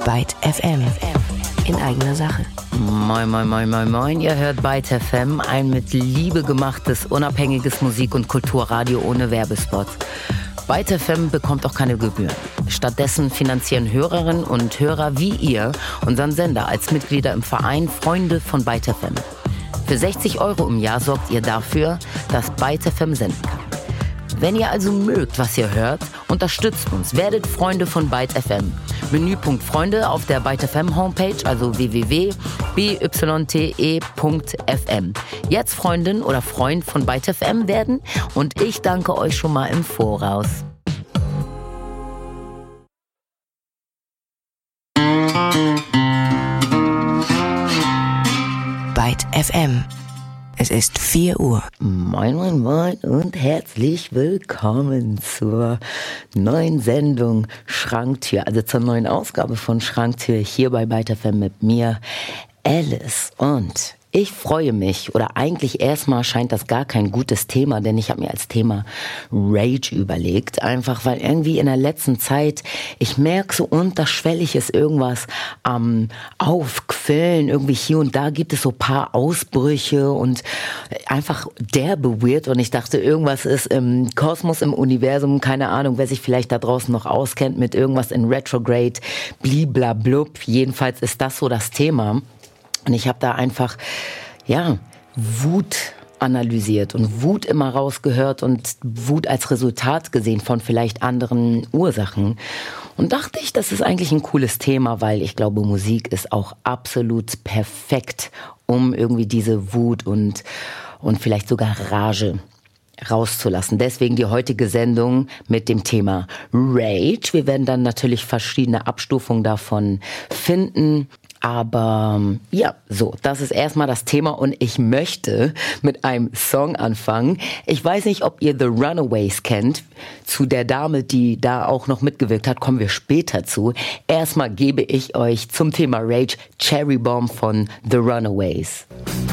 Byte FM. In eigener Sache. Moin, moin, moin, moin, moin. Ihr hört Byte FM, ein mit Liebe gemachtes, unabhängiges Musik- und Kulturradio ohne Werbespots. Byte FM bekommt auch keine Gebühren. Stattdessen finanzieren Hörerinnen und Hörer wie ihr unseren Sender als Mitglieder im Verein Freunde von Byte FM. Für 60 € im Jahr sorgt ihr dafür, dass Byte FM senden kann. Wenn ihr also mögt, was ihr hört, unterstützt uns, werdet Freunde von Byte FM. Menüpunkt Freunde auf der Byte FM Homepage, also www.byte.fm. Jetzt Freundin oder Freund von Byte FM werden und ich danke euch schon mal im Voraus. Byte FM. Es ist 4 Uhr. Moin, moin, moin und herzlich willkommen zur neuen Sendung Schranktür, also zur neuen Ausgabe von Schranktür hier bei Byte FM mit mir, Alice. Und ich freue mich, oder eigentlich erstmal scheint das gar kein gutes Thema, denn ich habe mir als Thema Rage überlegt, einfach weil irgendwie in der letzten Zeit, ich merke so unterschwellig ist irgendwas am Aufquellen, irgendwie hier und da gibt es so ein paar Ausbrüche und einfach derbe weird und ich dachte, irgendwas ist im Kosmos, im Universum, keine Ahnung, wer sich vielleicht da draußen noch auskennt mit irgendwas in Retrograde, bliblablub, jedenfalls ist das so das Thema. Und ich habe da einfach, Wut analysiert und Wut immer rausgehört und Wut als Resultat gesehen von vielleicht anderen Ursachen. Und dachte ich, das ist eigentlich ein cooles Thema, weil ich glaube, Musik ist auch absolut perfekt, um irgendwie diese Wut und vielleicht sogar Rage rauszulassen. Deswegen die heutige Sendung mit dem Thema Rage. Wir werden dann natürlich verschiedene Abstufungen davon finden. Aber das ist erstmal das Thema und ich möchte mit einem Song anfangen. Ich weiß nicht, ob ihr The Runaways kennt. Zu der Dame, die da auch noch mitgewirkt hat, kommen wir später zu. Erstmal gebe ich euch zum Thema Rage Cherry Bomb von The Runaways.